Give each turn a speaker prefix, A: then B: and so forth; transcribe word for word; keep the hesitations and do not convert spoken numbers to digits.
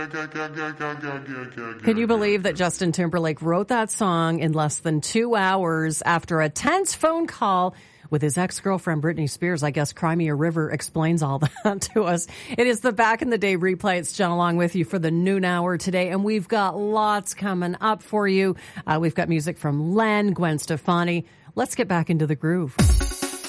A: Can you believe that Justin Timberlake wrote that song in less than two hours after a tense phone call with his ex-girlfriend, Britney Spears? I guess Crimea River explains all that to us. It is the Back in the Day replay. It's Jen along with you for the noon hour today, and we've got lots coming up for you. Uh, we've got music from Len, Gwen Stefani. Let's get back into the groove.